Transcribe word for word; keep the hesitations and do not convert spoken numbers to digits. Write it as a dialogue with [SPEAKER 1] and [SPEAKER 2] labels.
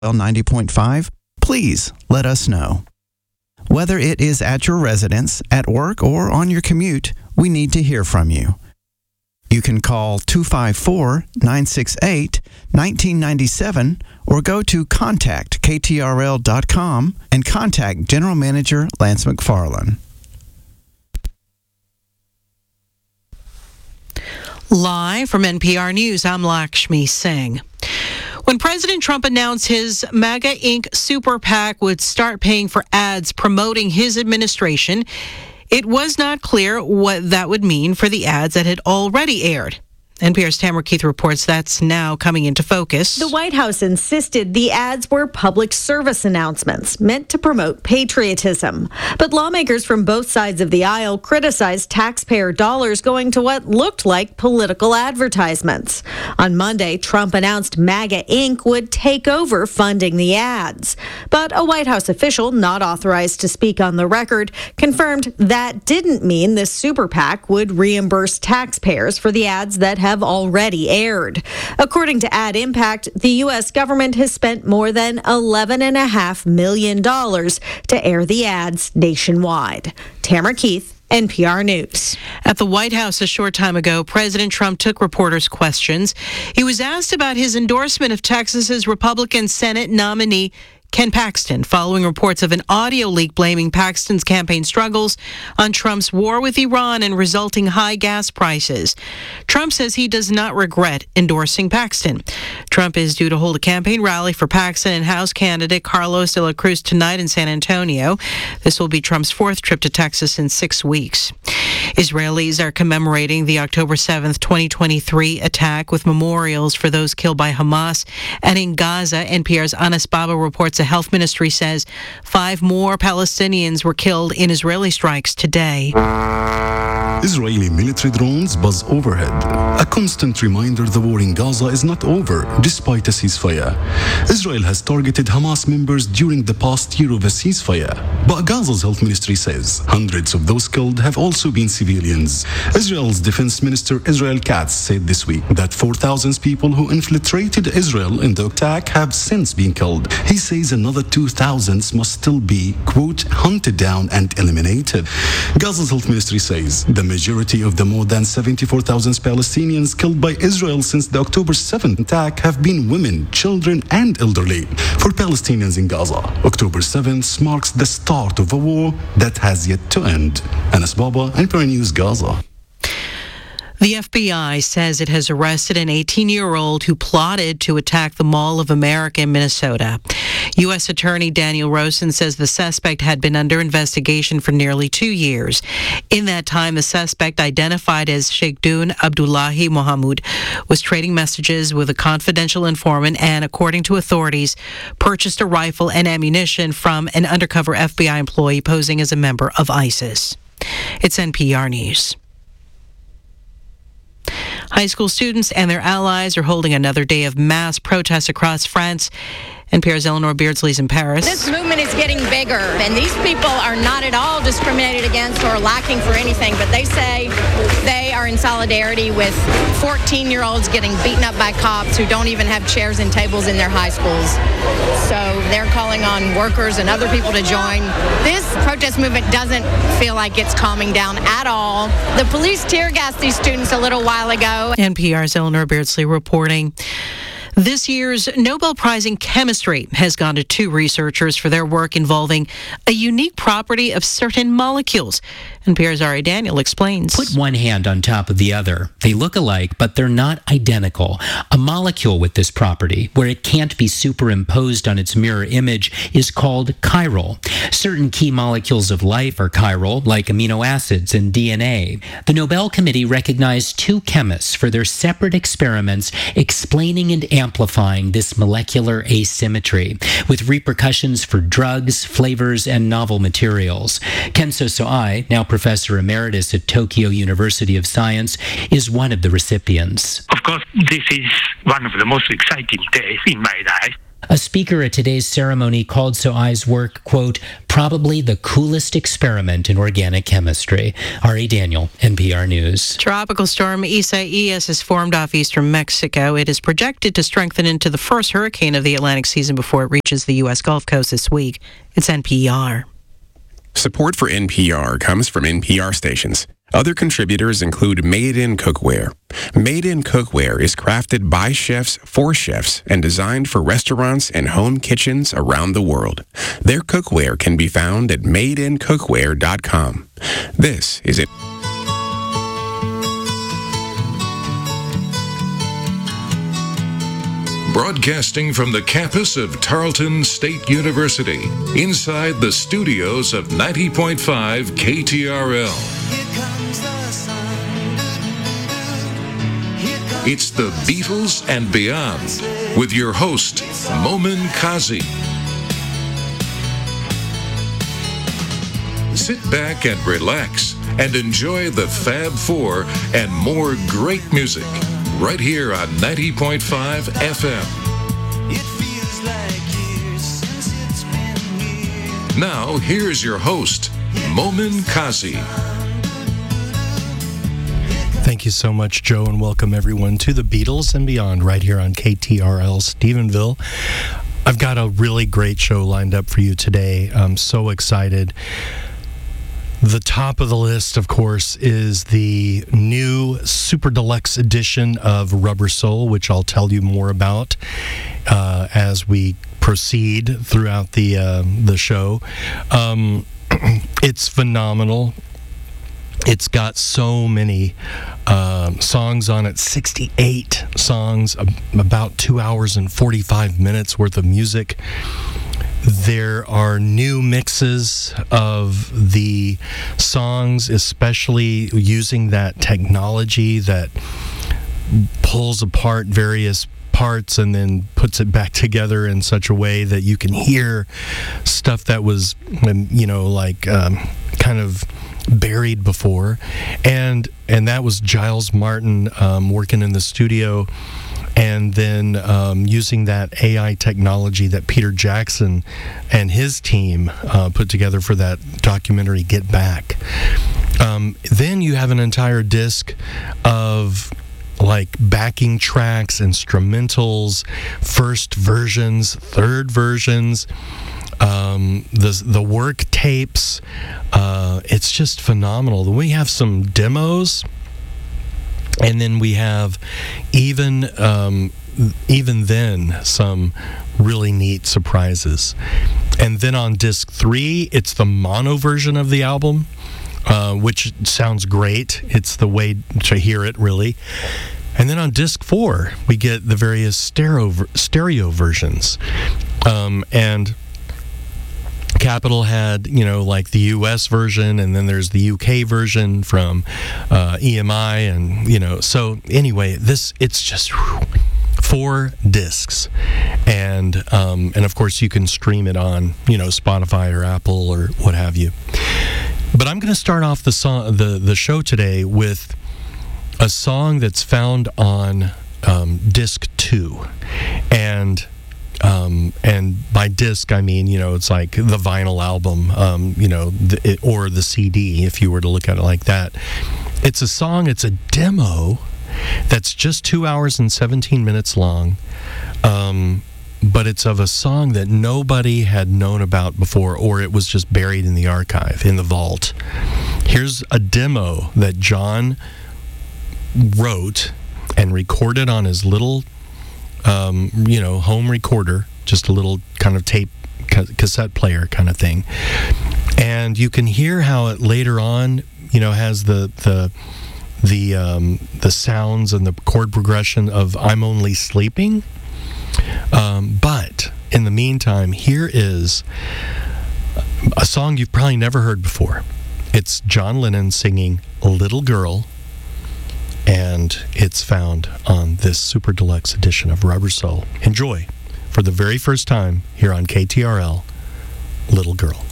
[SPEAKER 1] ninety point five, please let us know. Whether it is at your residence, at work, or on your commute, we need to hear from you. You can call two five four, nine six eight, one nine nine seven or go to contact k t r l dot com and contact General Manager Lance McFarland.
[SPEAKER 2] Live from N P R News, I'm Lakshmi Singh. When President Trump announced his MAGA Incorporated Super PAC would start paying for ads promoting his administration, it was not clear what that would mean for the ads that had already aired. N P R's Tamara Keith reports that's now coming into focus.
[SPEAKER 3] The White House insisted the ads were public service announcements meant to promote patriotism. But lawmakers from both sides of the aisle criticized taxpayer dollars going to what looked like political advertisements. On Monday, Trump announced MAGA Incorporated would take over funding the ads. But a White House official not authorized to speak on the record confirmed that didn't mean the Super PAC would reimburse taxpayers for the ads that have have already aired. According to Ad Impact, the U S government has spent more than eleven point five million dollars to air the ads nationwide. Tamara Keith, N P R News.
[SPEAKER 2] At the White House a short time ago, President Trump took reporters' questions. He was asked about his endorsement of Texas's Republican Senate nominee Ken Paxton, following reports of an audio leak blaming Paxton's campaign struggles on Trump's war with Iran and resulting high gas prices. Trump says he does not regret endorsing Paxton. Trump is due to hold a campaign rally for Paxton and House candidate Carlos de la Cruz tonight in San Antonio. This will be Trump's fourth trip to Texas in six weeks. Israelis are commemorating the October seventh, twenty twenty-three attack with memorials for those killed by Hamas. And in Gaza, N P R's Anas Baba reports the health ministry says five more Palestinians were killed in Israeli strikes today.
[SPEAKER 4] Israeli military drones buzz overhead. A constant reminder the war in Gaza is not over, despite a ceasefire. Israel has targeted Hamas members during the past year of a ceasefire. But Gaza's health ministry says hundreds of those killed have also been civilians. Israel's defense minister Israel Katz said this week that four thousand people who infiltrated Israel in the attack have since been killed. He says another two thousand must still be, quote, hunted down and eliminated. Gaza's health ministry says the majority of the more than seventy-four thousand Palestinians killed by Israel since the October seventh attack have been women, children, and elderly. For Palestinians in Gaza, October seventh marks the start of a war that has yet to end. Anas Baba, N P R News, Gaza.
[SPEAKER 2] The F B I says it has arrested an eighteen-year-old who plotted to attack the Mall of America in Minnesota. U S Attorney Daniel Rosen says the suspect had been under investigation for nearly two years. In that time, the suspect, identified as Sheikhdun Abdullahi Mohamud, was trading messages with a confidential informant and, according to authorities, purchased a rifle and ammunition from an undercover F B I employee posing as a member of ISIS. It's N P R News. High school students and their allies are holding another day of mass protests across France. N P R's Eleanor Beardsley's in Paris.
[SPEAKER 5] This movement is getting bigger, and these people are not at all discriminated against or lacking for anything, but they say they are in solidarity with fourteen-year-olds getting beaten up by cops who don't even have chairs and tables in their high schools. So they're calling on workers and other people to join. This protest movement doesn't feel like it's calming down at all. The police tear gassed these students a little while ago.
[SPEAKER 2] N P R's Eleanor Beardsley reporting. This year's Nobel Prize in Chemistry has gone to two researchers for their work involving a unique property of certain molecules. N P R's Ari Daniel explains.
[SPEAKER 6] Put one hand on top of the other. They look alike, but they're not identical. A molecule with this property, where it can't be superimposed on its mirror image, is called chiral. Certain key molecules of life are chiral, like amino acids and D N A. The Nobel Committee recognized two chemists for their separate experiments explaining and amplifying this molecular asymmetry, with repercussions for drugs, flavors, and novel materials. Kenso Soai, now professor emeritus at Tokyo University of Science, is one of the recipients.
[SPEAKER 7] Of course, this is one of the most exciting days in my life.
[SPEAKER 6] A speaker at today's ceremony called Sohai's work, quote, probably the coolest experiment in organic chemistry. Ari Daniel, N P R News.
[SPEAKER 2] Tropical storm Isaias has formed off eastern Mexico. It is projected to strengthen into the first hurricane of the Atlantic season before it reaches the U S Gulf Coast this week. It's N P R.
[SPEAKER 7] Support for N P R comes from N P R stations. Other contributors include Made in Cookware. Made in Cookware is crafted by chefs for chefs and designed for restaurants and home kitchens around the world. Their cookware can be found at made in cookware dot com. This is it.
[SPEAKER 8] Broadcasting from the campus of Tarleton State University, inside the studios of ninety point five K T R L. It's the Beatles and Beyond with your host, Momin Kazi. Sit back and relax and enjoy the Fab Four and more great music right here on ninety point five F M. Now, here's your host, Momin Kazi.
[SPEAKER 9] Thank you so much, Joe, and welcome everyone to the Beatles and Beyond right here on K T R L Stephenville. I've got a really great show lined up for you today. I'm so excited. The top of the list, of course, is the new Super Deluxe edition of Rubber Soul, which I'll tell you more about uh, as we proceed throughout the uh, the show. Um, it's phenomenal. It's got so many um, songs on it, sixty-eight songs, about two hours and forty-five minutes worth of music. There are new mixes of the songs, especially using that technology that pulls apart various parts and then puts it back together in such a way that you can hear stuff that was, you know, like um, kind of buried before. And and that was Giles Martin um, working in the studio, and then um, using that A I technology that Peter Jackson and his team uh, put together for that documentary Get Back. Um, then you have an entire disc of like backing tracks, instrumentals, first versions, third versions, um, the the work tapes. Uh, it's just phenomenal. We have some demos. And then we have, even um, even then, some really neat surprises. And then on disc three, it's the mono version of the album, uh, which sounds great. It's the way to hear it, really. And then on disc four, we get the various stereo stereo versions. Um, and Capitol had, you know, like the U S version, and then there's the U K version from uh, E M I, and, you know, so anyway, this, it's just whew, four discs. And, um, and of course, you can stream it on, you know, Spotify or Apple or what have you. But I'm going to start off the song, the, the show today with a song that's found on um, disc two. And Um, and by disc, I mean, you know, it's like the vinyl album, um, you know, the, it, or the C D, if you were to look at it like that. It's a song, it's a demo that's just two hours and seventeen minutes long, um, but it's of a song that nobody had known about before, or it was just buried in the archive, in the vault. Here's a demo that John wrote and recorded on his little Um, you know, home recorder, just a little kind of tape ca- cassette player kind of thing. And you can hear how it later on, you know, has the the the um, the sounds and the chord progression of "I'm Only Sleeping." Um, but in the meantime, here is a song you've probably never heard before. It's John Lennon singing "Little Girl." And it's found on this Super Deluxe edition of Rubber Soul. Enjoy, for the very first time here on K T R L, Little Girl.